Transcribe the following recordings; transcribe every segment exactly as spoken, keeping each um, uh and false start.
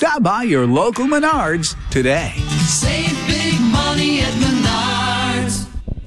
Stop by your local Menards today. Save big money at Menards.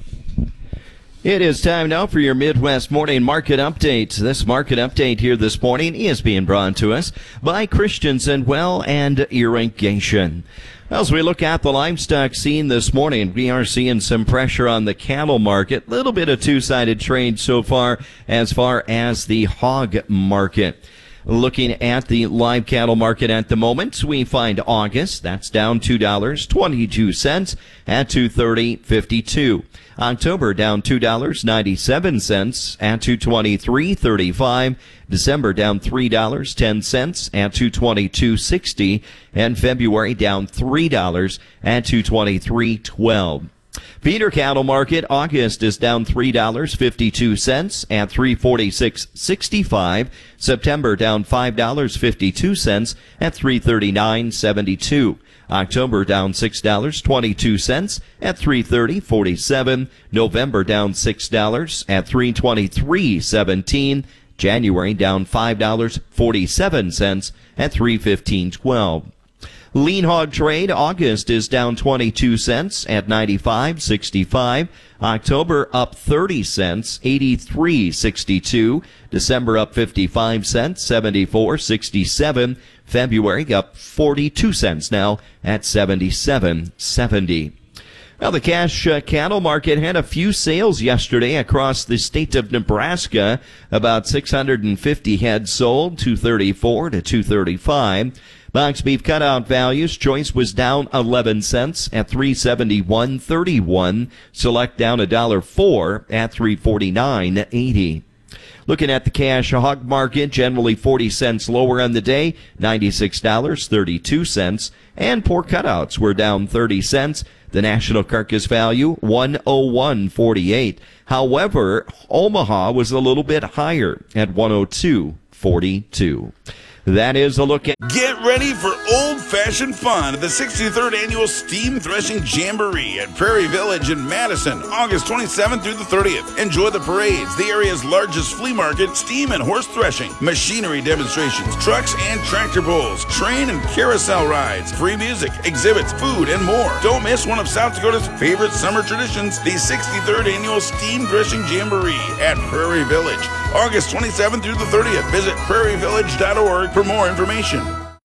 It is time now for your Midwest Morning Market Update. This market update here this morning is being brought to us by Christensen Well and Irrigation. As we look at the livestock scene this morning, we are seeing some pressure on the cattle market. A little bit of two-sided trade so far as far as the hog market. Looking at the live cattle market at the moment, we find August, that's down two dollars and twenty-two cents at two thirty fifty-two. October down two dollars and ninety-seven cents at two twenty-three thirty-five. December down three dollars and ten cents at two twenty-two sixty. And February down three dollars at two twenty-three twelve. Feeder cattle market, August is down three dollars and fifty-two cents at three forty-six sixty-five. September down five dollars and fifty-two cents at three thirty-nine seventy-two. October down six dollars and twenty-two cents at three thirty forty-seven. November down six dollars at three twenty-three seventeen. January down five dollars and forty-seven cents at three fifteen twelve. Lean hog trade, August is down twenty-two cents at ninety-five sixty-five. October up thirty cents, eighty-three sixty-two. December up fifty-five cents, seventy-four sixty-seven. February up forty-two cents now at seventy-seven seventy. Well, the cash uh, cattle market had a few sales yesterday across the state of Nebraska. About six hundred fifty head sold, two thirty-four to two thirty-five. Box beef cutout values, choice was down eleven cents at three seventy-one thirty-one. Select down a dollar four at three forty-nine eighty. Looking at the cash hog market, generally forty cents lower on the day, ninety-six dollars and thirty-two cents. And pork cutouts were down thirty cents. The national carcass value, one oh one forty-eight. However, Omaha was a little bit higher at one oh two forty-two. That is a look at... Get ready for old-fashioned fun at the sixty-third Annual Steam Threshing Jamboree at Prairie Village in Madison, August twenty-seventh through the thirtieth. Enjoy the parades, the area's largest flea market, steam and horse threshing, machinery demonstrations, trucks and tractor pulls, train and carousel rides, free music, exhibits, food, and more. Don't miss one of South Dakota's favorite summer traditions, the sixty-third Annual Steam Threshing Jamboree at Prairie Village, August twenty-seventh through the thirtieth. Visit prairie village dot org for more information.